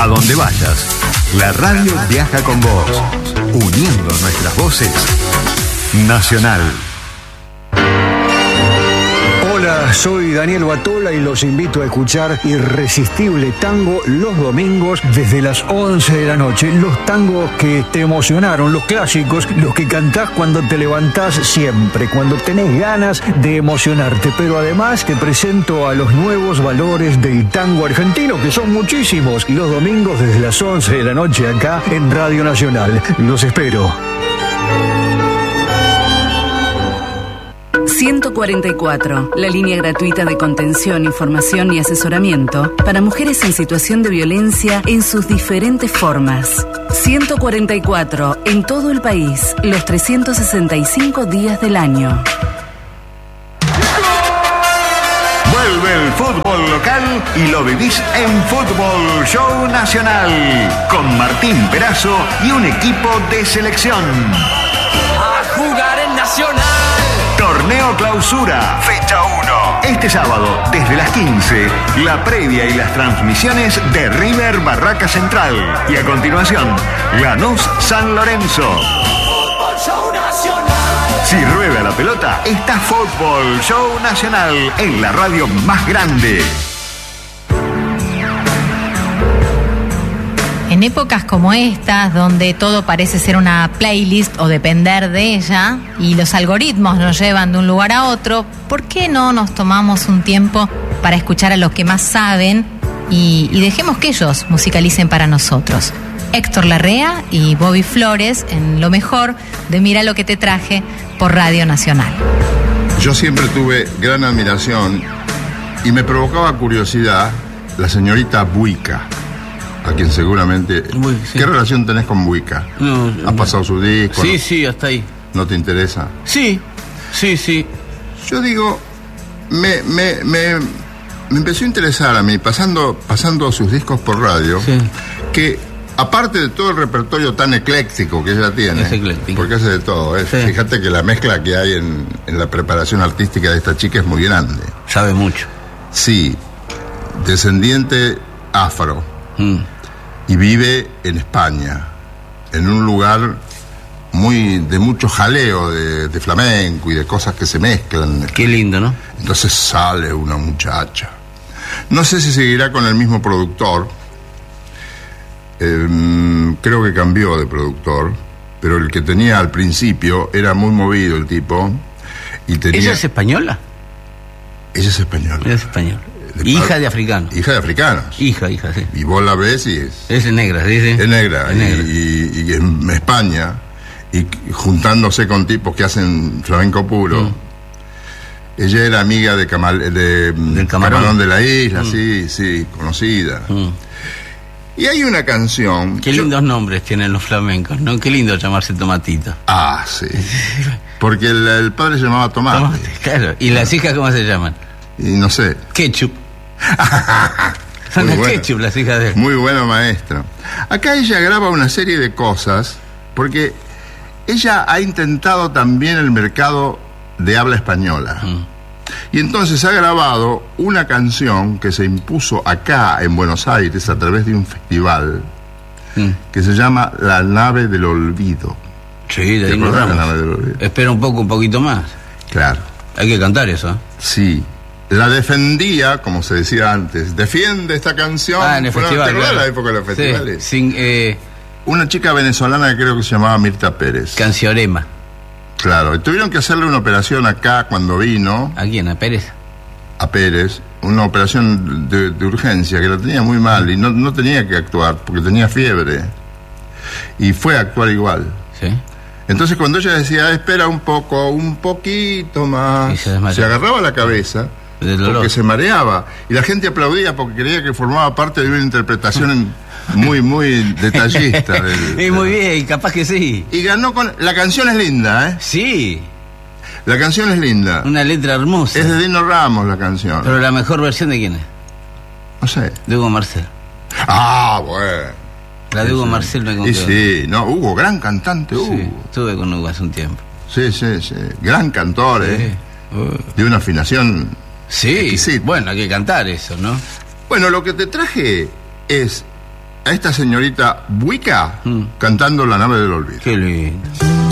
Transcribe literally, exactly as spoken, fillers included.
A donde vayas, la radio viaja con vos, uniendo nuestras voces. Nacional. Hola, soy Daniel Batola y los invito a escuchar Irresistible Tango los domingos desde las once de la noche. Los tangos que te emocionaron, los clásicos, los que cantás cuando te levantás siempre, cuando tenés ganas de emocionarte. Pero además te presento a los nuevos valores del tango argentino, que son muchísimos. Los domingos desde las once de la noche acá en Radio Nacional. Los espero. ciento cuarenta y cuatro, la línea gratuita de contención, información y asesoramiento para mujeres en situación de violencia en sus diferentes formas. ciento cuarenta y cuatro, en todo el país, los trescientos sesenta y cinco días del año. Vuelve el fútbol local y lo vivís en Fútbol Show Nacional, con Martín Perazo y un equipo de selección. A jugar en Nacional. Torneo Clausura, fecha uno. Este sábado, desde las quince, la previa y las transmisiones de River Barraca Central. Y a continuación, Lanús San Lorenzo. Fútbol Show Nacional. Si rueda la pelota, está Fútbol Show Nacional en la radio más grande. En épocas como estas, donde todo parece ser una playlist o depender de ella, y los algoritmos nos llevan de un lugar a otro, ¿por qué no nos tomamos un tiempo para escuchar a los que más saben y, y dejemos que ellos musicalicen para nosotros? Héctor Larrea y Bobby Flores en lo mejor de Mira lo que te traje por Radio Nacional. Yo siempre tuve gran admiración y me provocaba curiosidad la señorita Buica, a quien seguramente... Uy, sí. ¿Qué relación tenés con Buica? No, ¿Has no. pasado su disco? Sí, ¿no? sí, hasta ahí. ¿No te interesa? Sí, sí, sí. Yo digo, me, me, me, me empezó a interesar a mí, pasando, pasando sus discos por radio, sí. que aparte de todo el repertorio tan ecléctico que ella tiene, es ecléctico. Porque hace de todo, ¿eh? Sí. Fíjate que la mezcla que hay en, en la preparación artística de esta chica es muy grande. Sabe mucho. Sí, descendiente afro. Mm. Y vive en España, en un lugar muy de mucho jaleo de, de flamenco y de cosas que se mezclan. Qué lindo, ¿no? Entonces sale una muchacha. No sé si seguirá con el mismo productor. Eh, creo que cambió de productor, pero el que tenía al principio era muy movido el tipo. Y tenía... ¿Ella es española? Ella es española. Ella es española. De hija par... de africanos. Hija de africanos. Hija, hija, sí. Y vos la ves y es... Es negra, sí, sí. Es negra. Es negra. Y, y, y en España, y juntándose con tipos que hacen flamenco puro. Mm. Ella era amiga de, Camal, de Del Camarón. Camarón de la Isla, Mm. sí, sí, conocida. Mm. Y hay una canción... Qué yo... lindos nombres tienen los flamencos, ¿no? Qué lindo llamarse Tomatito. Ah, sí. Porque el, el padre se llamaba Tomate. Tomate, claro. ¿Y las hijas cómo se llaman? Y no sé. Ketchup. Son las bueno. Ketchup, las hijas de él. Muy bueno maestro. Acá ella graba una serie de cosas, porque ella ha intentado también el mercado de habla española. Mm. Y entonces ha grabado una canción que se impuso acá en Buenos Aires a través de un festival mm. que se llama La Nave del Olvido. Sí, de ahí nos vamos. La Nave del Olvido. Espera un poco, un poquito más. Claro. Hay que cantar eso, ¿eh? Sí. La defendía, como se decía antes. Defiende esta canción. Ah, en el bueno, festival. ¿te Claro. la época de los festivales? Sí, sin, eh... una chica venezolana que creo que se llamaba Mirta Pérez. Canciorema. Claro, y tuvieron que hacerle una operación acá cuando vino. ¿A quién? ¿A Pérez? A Pérez. Una operación de, de urgencia, que la tenía muy mal y no, no tenía que actuar porque tenía fiebre. Y fue a actuar igual. Sí. Entonces cuando ella decía, espera un poco, un poquito más, se, se agarraba la cabeza porque se mareaba. Y la gente aplaudía porque creía que formaba parte de una interpretación muy, muy detallista. Del, y muy bien, capaz que sí. Y ganó con... La canción es linda, ¿eh? Sí. La canción es linda. Una letra hermosa. Es de Dino Ramos la canción. Pero la mejor versión ¿de quién es? No sé. De Hugo Marcel. Ah, bueno. La de Hugo Marcel me contó. Y sí, no, Hugo, gran cantante, Hugo. Sí, estuve con Hugo hace un tiempo. Sí, sí, sí. Gran cantor, sí. ¿eh? Uh. De una afinación. Sí, exquisita. Bueno, hay que cantar eso, ¿no? Bueno, lo que te traje es a esta señorita Buica Mm. cantando La nave del olvido. Qué lindo.